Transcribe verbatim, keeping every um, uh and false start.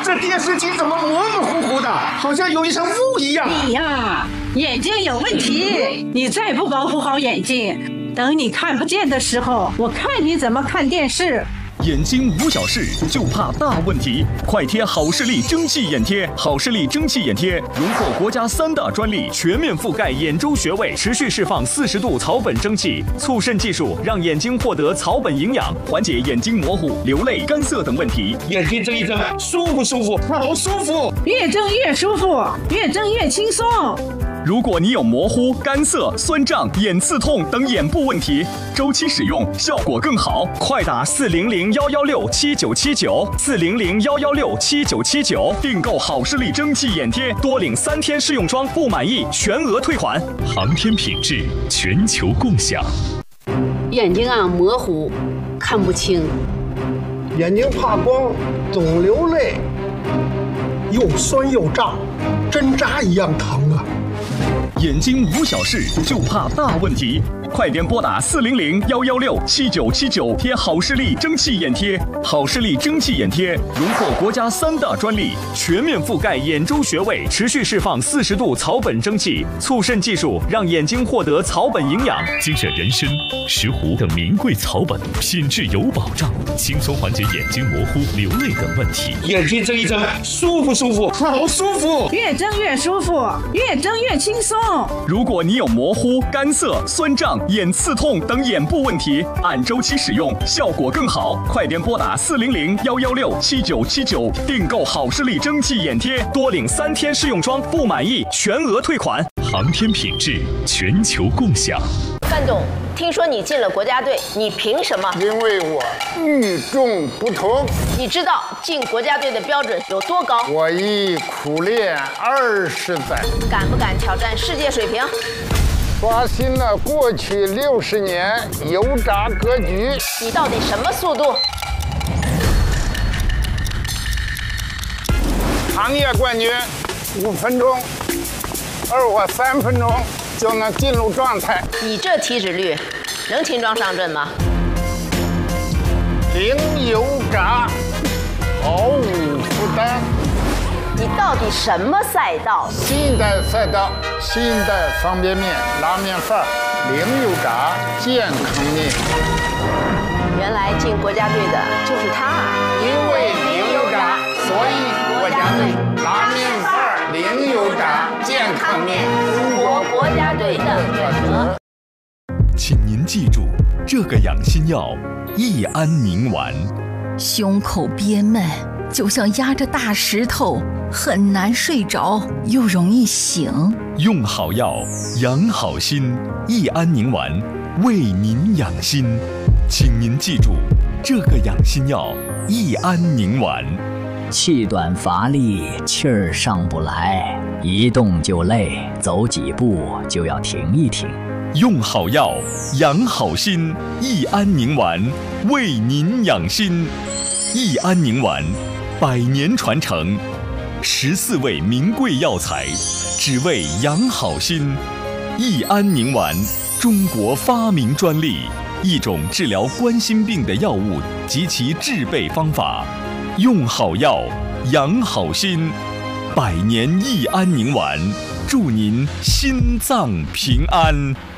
这电视机怎么模模糊糊的，好像有一层雾一样？ 你呀，眼睛有问题，你再不保护好眼睛，等你看不见的时候，我看你怎么看电视。 眼睛无小事，就怕大问题。快贴好视力蒸汽眼贴，好视力蒸汽眼贴荣获国家三大专利，全面覆盖眼周穴位，持续释放四十度草本蒸汽，促渗技术让眼睛获得草本营养，缓解眼睛模糊、流泪、干涩等问题。 眼睛睁一睁，舒不舒服？好舒服， 越睁越舒服，越睁越轻松。 如果你有模糊、干涩、酸胀、眼刺痛等眼部问题，周期使用效果更好。快打四零零幺幺六七九七九，四零零幺幺六七九七九，订购好视力蒸汽眼贴，多领三天试用装，不满意全额退款。航天品质，全球共享。 眼睛啊模糊，看不清； 眼睛怕光，总流泪，又酸又胀，针扎一样疼啊！ 眼睛无小事，就怕大问题。快点拨打四零零幺幺六七九七九，贴好视力蒸汽眼贴。好视力蒸汽眼贴荣获国家三大专利，全面覆盖眼周穴位，持续释放四十度草本蒸汽，促渗技术让眼睛获得草本营养。 精选人参、石斛等名贵草本，品质有保障，轻松缓解眼睛模糊、流泪等问题。 眼睛睁一睁，舒不舒服？好舒服， 越睁越舒服，越睁越轻松。 如果你有模糊、干涩、酸胀、眼刺痛等眼部问题，按周期使用效果更好。快点拨打四零零幺幺六七九七九，订购好视力蒸汽眼贴，多领三天试用装，不满意全额退款。 航天品质，全球共享。 范总，听说你进了国家队，你凭什么？ 因为我与众不同。 你知道进国家队的标准有多高？ 我已苦练二十载。 敢不敢挑战世界水平？ 刷新了过去六十年油炸格局。 你到底什么速度？ 行业冠军，五分钟，而我三分钟就能进入状态。 你这体脂率，能轻装上阵吗？ 零油炸，毫无负担。 你到底什么赛道？ 新一代赛道，新一代方便面、拉面饭，零油炸，健康面。 原来进国家队的就是他。 因为零油炸，所以国家队拉面饭、零油炸，健康面， 中国国家队的选择。 请您记住，这个养心药益安宁丸。 胸口憋闷，就像压着大石头，很难睡着，又容易醒。 用好药，养好心，益安宁丸为您养心。请您记住，这个养心药益安宁丸。 气短乏力，气儿上不来，一动就累，走几步就要停一停。 用好药，养好心，益安宁丸为您养心。益安宁丸，百年传承，十四味名贵药材，只为养好心。益安宁丸，中国发明专利，一种治疗冠心病的药物及其制备方法。用好药，养好心，百年益安宁丸，祝您心脏平安。